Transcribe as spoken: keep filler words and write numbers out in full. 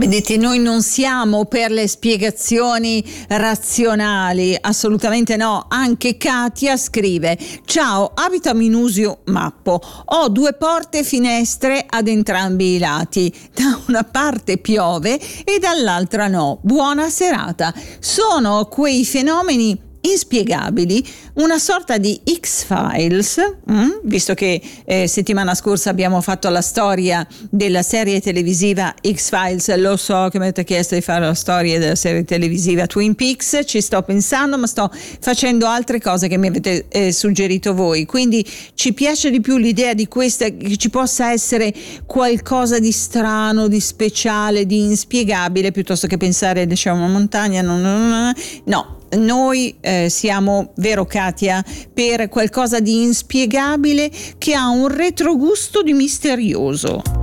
Vedete, noi non siamo per le spiegazioni razionali, assolutamente no. Anche Katia scrive: ciao, abito a Minusio Mappo, ho due porte e finestre ad entrambi i lati, da una parte piove e dall'altra no. Buona serata. Sono quei fenomeni inspiegabili, una sorta di X-Files, mm? visto che eh, settimana scorsa abbiamo fatto la storia della serie televisiva X-Files. Lo so che mi avete chiesto di fare la storia della serie televisiva Twin Peaks, ci sto pensando, ma sto facendo altre cose che mi avete eh, suggerito voi, quindi ci piace di più l'idea di questa, che ci possa essere qualcosa di strano, di speciale, di inspiegabile, piuttosto che pensare c'è una montagna, no, no, no, no. Noi eh, siamo, vero Katia, per qualcosa di inspiegabile che ha un retrogusto di misterioso.